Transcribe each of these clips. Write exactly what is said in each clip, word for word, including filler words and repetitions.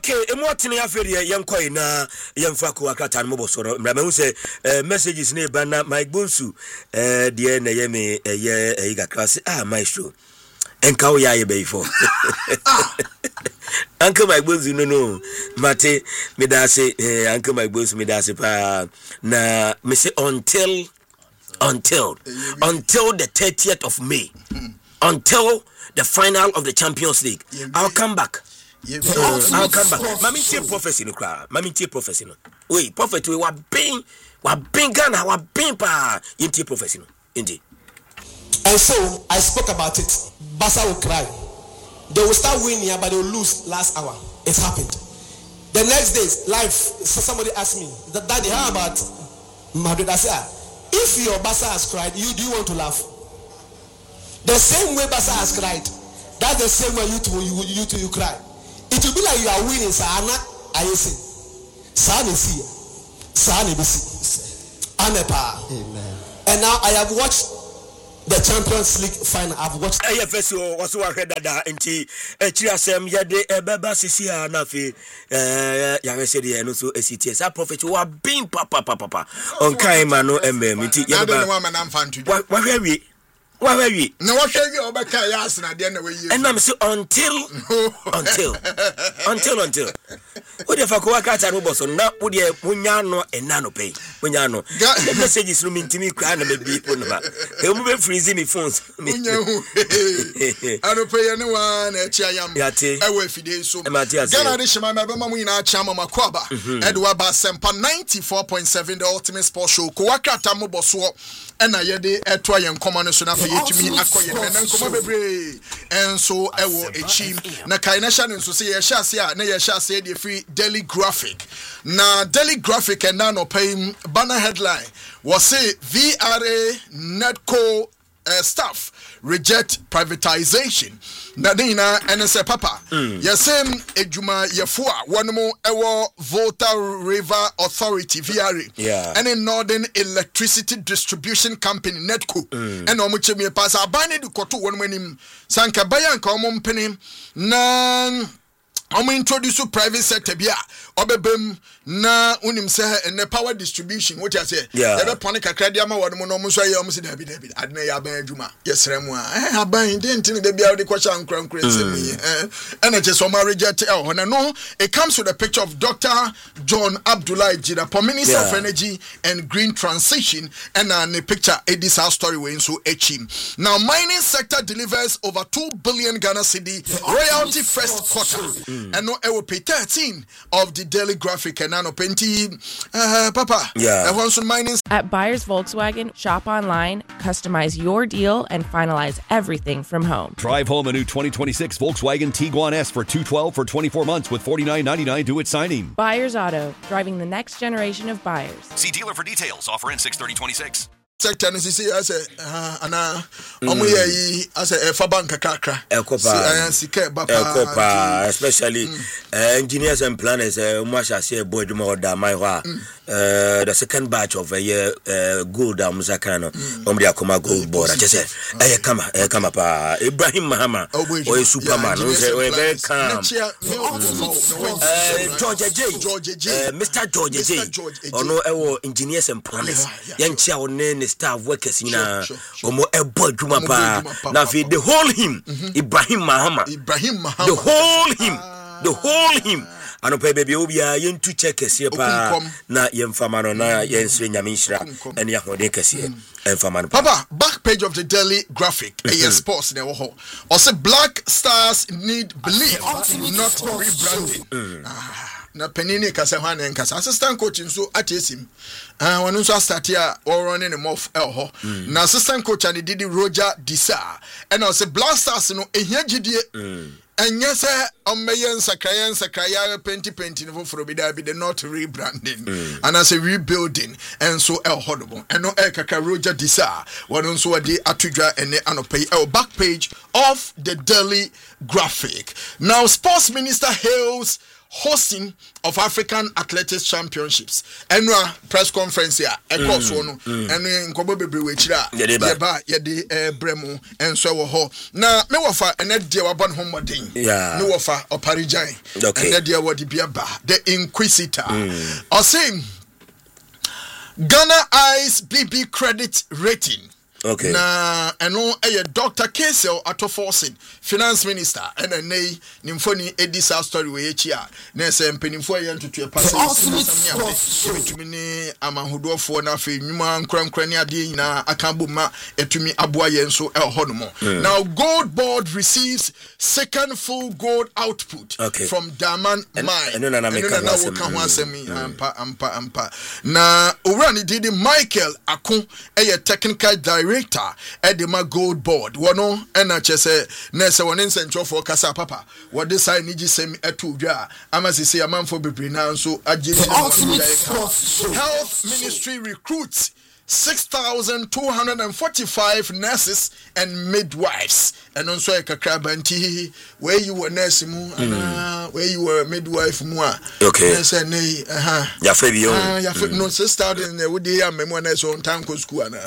okay, emotini aferi yankoi na yamfa ko akata no bo soro mra me say messages na ba na Mike Bonsu eh de na ye me ye eyiga class ah maestro enka wo ya ye be before Uncle Mike Bonsu no no mate me da say eh Uncle Mike Bonsu me da say pa na me say until until until the thirtieth of May until the final of the Champions League I'll come back. Yeah, uh, I'll come back. Mami tie prophecy no kra. Mami tie prophecy no. Wait, prophet we wa ben, wa ben Ghana, wa ben pa. You tie prophecy no. Indeed. And so I spoke about it. Barca will cry. They will start winning, but they will lose last hour. It happened. The next day, live. So somebody asked me, "Daddy, how about Madrid?" I said, "If your Barca has cried, you do you want to laugh?" The same way Barca has cried, that's the same way you two you you two you cry. It will be like you are winning, Sana. I see. Sana see. Sana see. Amepa. Amen. And now I have watched the Champions League final. I've watched. I have first also heard that anti Chiasem Yade Ebeba Sisia Nafi. Uh, Yang said, and also a C T S. Our prophet who are being papa papa on Kaimano and Miti. What were we? Why were we? No, what shall you over Kayas and then away? And I'm so until until until until what if I go back at Roboson now would you Munyano and Nano pay? Munyano. The message is rooming to me crying and be put about. They will be freezing me phones. I don't pay anyone at Chiam. Yati, I will feed so. Generation, my Mamma Chama Makwaba, Edward Basempa ninety-four point seven, the ultimate sports show. Kuaka Tamoboswo, and I had a toy and common to me akoye and so I will achieve na kaina sha so say ya sha say na ya sha say the free Daily Graphic na Daily Graphic and now no pay banner headline was say V R A Netco uh, staff reject privatization na dina and say papa mm. yesem ejuma yefua one mo ewo Volta River Authority V R A yeah. and in Northern Electricity Distribution Company Netco mm. and omo chemi pass abane du koto one manim sanka bayan ka omo mpene na omo introduce private sector bia obebem na unim se and the power distribution what you say yeah ebe pone kakra dia ma wode mo no mo so ye omo se dabi dabi adna ya ban adwuma yesrem a eh aban de ntini de bia wode kwacha nkran nkran semi eh and je so ma reject eh ho na no it comes with a picture of Doctor John Abdullah Jida, Minister yeah. of Energy and Green Transition, and uh, the picture eh, this our story we so echim now mining sector delivers over two billion Ghana cedi royalty first quarter mm. and no e will pay thirteen of the Daily Graphic and nano penti uh papa yeah mining. At Buyers Volkswagen, shop online, customize your deal, and finalize everything from home. Drive home a new twenty twenty-six Volkswagen Tiguan S for two hundred twelve for twenty-four months with forty-nine ninety-nine due at signing. Buyers Auto, driving the next generation of buyers. See dealer for details. Offer in six thirty twenty-six. Sector ni sisi ase ana omo yi ase fa bank kakra ekopa sika baba ekopa especially engineers and planners mo sha say boy duma order my wa the second batch of a year gold am zakana no omo dia koma gold board I say eh kama eh kama pa Ibrahim Mahama o superman o say o very calm George J Mister George J ono ewo engineers and planners yanchia one staff workers ina omo ebo adwuma pa na fi the whole him Ibrahim Mahama Ibrahim Mahama the whole him the whole him ano pe baby obia yentu check kese pa na yemfama no na yensre nyame nhira ene ahode kese enfama no papa back page of the Daily Graphic A S Sports na wo ho or say Black Stars need belief not rebranding na penini kasa hwan nkasa assistant coach nso atesim ah wonu nso start ya or running him off el ho na assistant coach ani didi Roger Disa and also Black Stars no ehia gidie enye se omeyen sakrayen sakraya penti penti no for bi da bi the not rebranding mm. and as a rebuilding and so el hodobo and no el kaka Roger Disa wonu nso wadi atudwa ene anopay el back page of the Daily Graphic. Now Sports Minister hails hosting of African Athletics Championships. Enwa press conference here. Eko so no. Enu nkobo bebre we chira. Ye ba ye de bremu enso wo ho. Na me wofa ene de wabon ho modin. Yeah. Me wofa oparijan. Okay. Ene de wodi bia ba. The Inquisitor. Mm. Osim Ghana Eyes B B credit rating. Okay. Na eno eye Doctor Kesel Atoforsin, Finance Minister, and a nay Nymphony Edisa story we chia. Nessa and Pennyfo yen to a pass. To me, Amahudo for Nafi, Numan Cram Crania Dina, Akambuma, etumi Abua Yenso El Honomo. Now, Gold Board receives second full gold output okay. from Daman Mine. And then I make a ampa ampa ampa. Na Urani did Michael Akun, a technical director. Edema Gold Board wono ena chese nese wonen central for kasa papa what this I need sem etu dwa amasisi amanfo bebre na nso agye Health Ministry recruits six thousand two hundred forty-five nurses and midwives and also a kakrabanti where you were nurse mu mm. where you were midwife mu okay nurse nei aha ya febio ah ya fe no sister in the would ya memo na so tanko school ana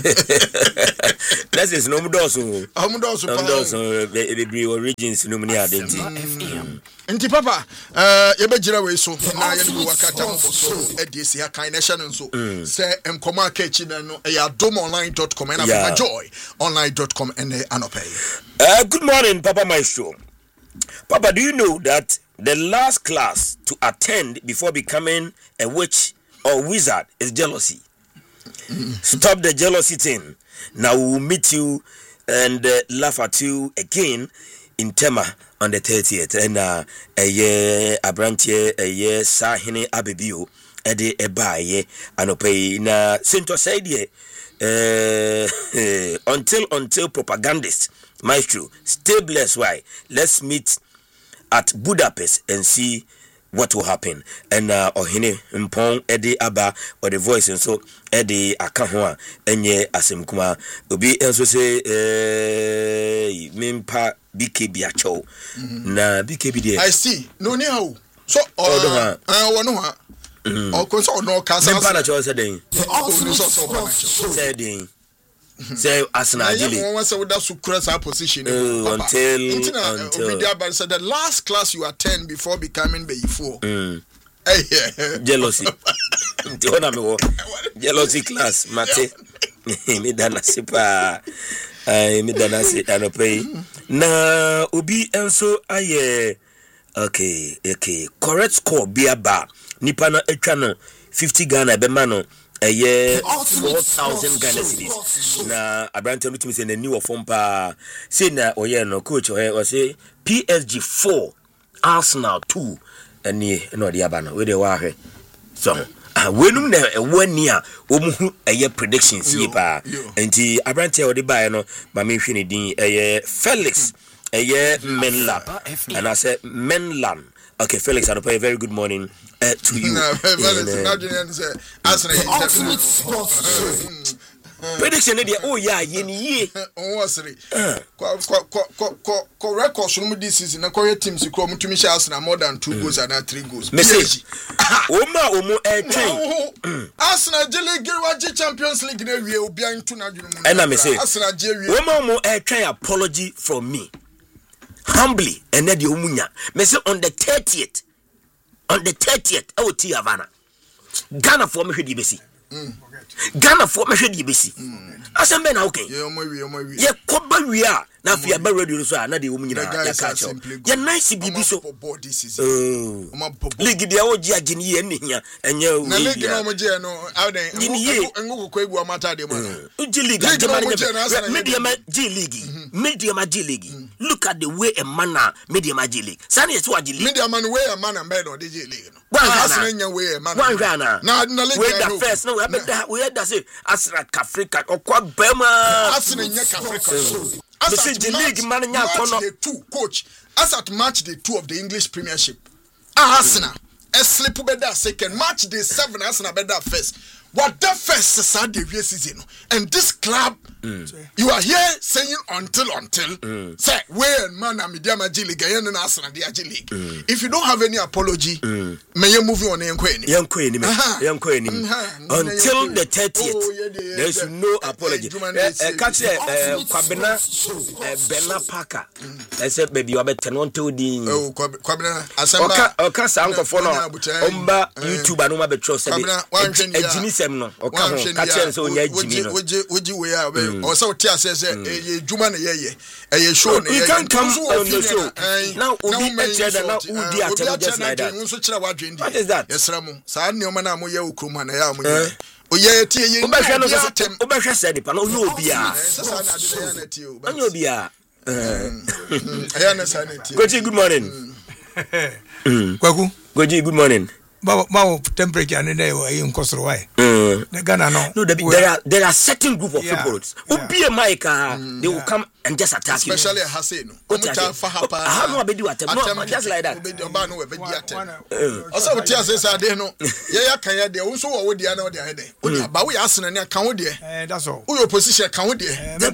that is no mudoso oh mudoso mudoso the origins no many identity nti papa eh yebegira we so na ye do wakata mo so edisi ha kan nation nso say enkoma akachi na no e adom online dot com and yeah. joy online dot com and anopay. Uh, good morning, Papa Maestro. Papa, do you know that the last class to attend before becoming a witch or wizard is jealousy? Mm. Stop the jealousy thing. Now we'll meet you and uh, laugh at you again in Tema on the thirtieth. And uh, a year, a branch, a year, Sahine Abibio, Ede Ebaye, Anopay, na Sinto Saidie. Uh, until until propagandists, Maestro, stay blessed. Why? Let's meet at Budapest and see what will happen. And uh, Ohine Mpong Eddie Abba or the voice and so Eddie Akahwa Enye Asemkuma Obi also say uh, Mimpa B K B Acho na B K B there. I see. No ni how. So uh uh one oh, cause oh no, cause I'm para choose saying. Say ding. Say Arsenal Jilly. One was with that successful position. Until until the last class you attend before becoming before. Jealousy. Jealousy class, Mate. Me dana sipa. I me dana si anopay. Na ubi enso aye. Okay, okay. Correct score be aba. Nipa na etwa no fifty Ghana be ma no eye four thousand Ghana cedis na abrante no tumi say na new form pa say na oye no coach oye o say P S G four Arsenal two eni no dey aba no we dey wa hwe so wenum na ewani a omu eye predictions yi pa enti abrante o dey buy no ma me hwe ne din eye Felix eye Menlab and I say Menlan. Okay, Felix, I'll pay a very good morning uh, to you. No, Felix, not prediction idea. Oh yeah, ye oh was it? Ko ko ko ko record so mu this season na ko teams ko mu tumi share Arsenal more than two goals and three goals. Message. Oma omo e train. Arsenal je league wa je Champions League na wie obi antu na dwunu mu. And I say Arsenal je wie. Oma omo e train apology from me. Humbly and then the umunya. Me say on the thirtieth. On the thirtieth, I will tell Havana. Ghana for me should be besi. Ghana for me should be besi. Asem be na okay. Yeah, omo wi, omo wi. Ye koba wi a na fi aba radio so a na de umunya ya catch. Ye nice bibi so. Oh. League dia o ji agini ye nihia enye o. Na league na omo je no, how den engu ko ebu amata de mo. G League Germany. Media ma G League. Media ma G League. Look at the way a man Media ma G League. Sani e so G League. Media man way a man be no de G League. One Ghana way a man. One Ghana. Na na league. We da first no we da we da say Asra Africa okwa bema. Arsenal nya Africa. As at league man nya kono the two coach. As at match the two of the English Premiership. Arsenal. A slip be that second match the seven Arsenal be that first. what the first Saturday season and this club mm. you are here saying until until mm. say where man am media league and national league mm. if you don't have any apology mm. may you move on until the thirtieth oh, yeah, yeah, there is yeah. no apology catch Kwabena Bena Parker I said baby you better not to the oh Kwabena asamba oka sanko for no omba YouTube anu ma betro say ejimi sem no oka ho catch say onya ejimi no oje oje we a o say oti ase say e juma na yeye e show na you can come on the show now obi eche na udi atem just like that nso kire wadwe ndi what is that yesra mu saa ne o ma na mo ye okroma na ya mo ye oye tie ye obehwe no so obehwe say nipa no onye obi a saa na de ya na tie o onye obi a eh ya na saa na tie Goji good morning Kwaku Goji good morning Bawo bawo temperature ne dey wa yin kosoro why the Ghana no no there are there are certain group of yeah, people obi yeah. Mike mm, they will yeah. come and just attack especially you especially Hassan omuta fa hapa how no abedi watem no just like that obedi oba no obedi atem also what you say say dey no ye ya kan ya dey unso wo wo dey na wo dey dey o ba wo ya asena ne kan wo dey eh that's all wo opposition kan wo dey they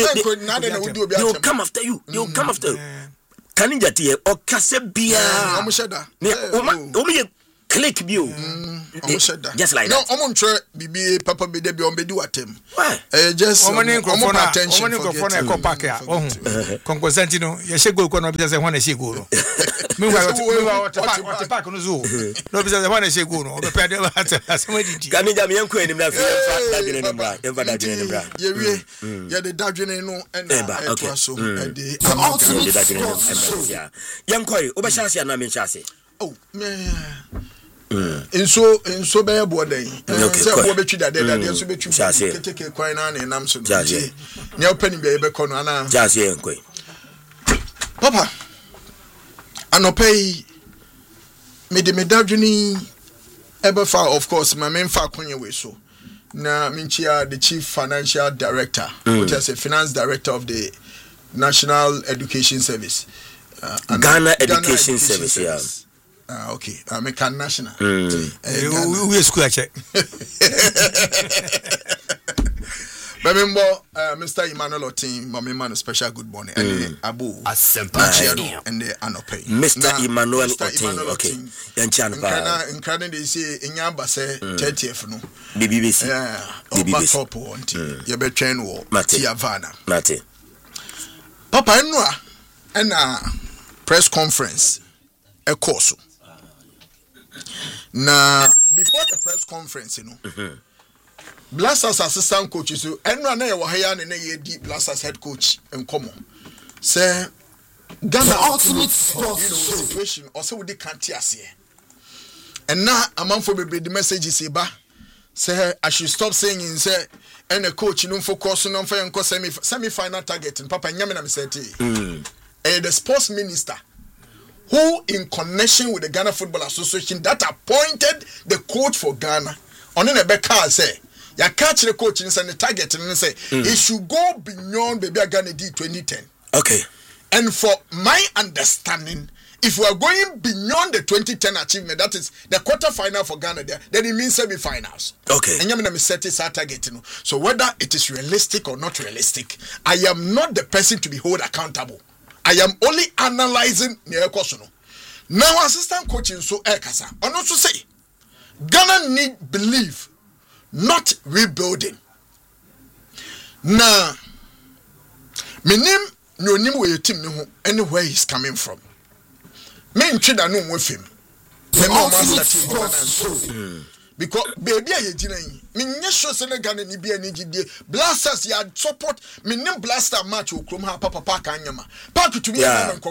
will come after you they will come after you kanija tie o kase bia omo sheda ne omo ye click bio just like no that omo ntwe bibi papa be dey be on be do atem why eh just omo ne omo attention omo ne ko na ko pack ya ohun konkosanti no ye she goal ko no be say won na she goal no me wa what pack what pack no zo no be say won na she goal no be pede ba asema didi kami jam yen ko enim na fi da dwene ne bra yen fa da dwene ne bra ye wie ye de da dwene no and e to so e de amount da dwene no ya yen ko e oba chance ya na me chance oh me Inso inso be bo den say bo betwi dade dade so betwi kekeke kwan na na nam so no ji ne opani be be kono ana jase enkoi papa anopei me de medadwini ebe fa of course my main fa konye we so na minchia the chief financial director mm. which is a finance director of the National Education Service uh, Ghana, Ghana Education, Education Service, Service. Yeah. Ah, okay. I'm a can national. Mm. We school check. Remember, uh, Mister Emmanuel Otin, Mama Emmanuel, special good morning. Mm. And Abu Asempa and the Anope. Mister Emmanuel Otin, okay. Yanchan Pa. In Canada, they say in Yambase, thirtieth no. The B B C. Yeah. The B B C. You be train war. Tia Vana. Mate. Papa Enwa and a press conference. A course. Now, before the press conference, you know, mm-hmm. Blasters assistant coaches, so Enra na wa haya na ye di Blasters head coach in common. Say Ghana ultimate sports, you know, situation also with the can't ase. And now among for be the message is ba say I should stop saying in say and a coach no focus on for en semi semi final target and papa nyame na me say mm. And the sports minister who in connection with the Ghana Football Association that appointed the coach for Ghana on in a beka say ya catch the coach and send the target and say mm. it should go beyond baby Ghana D twenty ten. Okay. And for my understanding, if we are going beyond the twenty ten achievement, that is the quarter final for Ghana there, then it means semi-finals. Okay. And I'm going to set this target, you know. So whether it is realistic or not realistic, I am not the person to be held accountable. I am only analyzing the question. Now, assistant coaching so Ekasa, and also say Ghana need belief, not rebuilding. Now, my name no name where your team no anywhere he's coming from. Me ntwe da no with him. Me no master team because baby I gina yi. Me nye sure say na Ghana ni bia ni gidie. Blasters ya support me name blaster match okrom ha papa pa ka nyama. Pa to me